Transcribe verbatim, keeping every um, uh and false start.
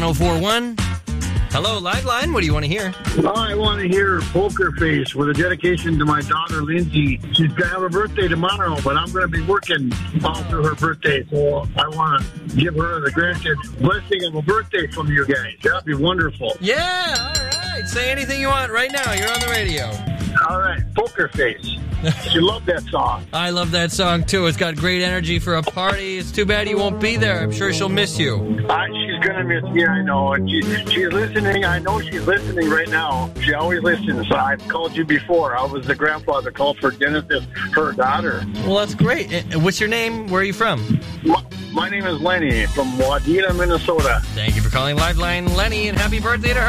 oh four one. Hello, Liveline. What do you want to hear? Oh, I want to hear Poker Face with a dedication to my daughter, Lindsay. She's going to have a birthday tomorrow, but I'm going to be working all through her birthday. So I want to give her the granted blessing of a birthday from you guys. That'd be wonderful. Yeah, all right. Say anything you want right now. You're on the radio. All right, Poker Face. She loved that song. I love that song, too. It's got great energy for a party. It's too bad you won't be there. I'm sure she'll miss you. Uh, she's going to miss me, I know. And she, she's listening. I know she's listening right now. She always listens. I've called you before. I was the grandfather called for Genesis, her daughter. Well, that's great. And what's your name? Where are you from? My, my name is Lenny from Wadena, Minnesota. Thank you for calling Liveline, Lenny, and happy birthday to her.